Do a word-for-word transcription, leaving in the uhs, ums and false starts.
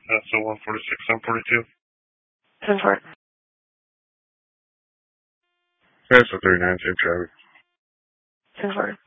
Uh, so one forty-six, seven forty-two. ten four. Okay, so thirty-nine, safe traffic. ten four.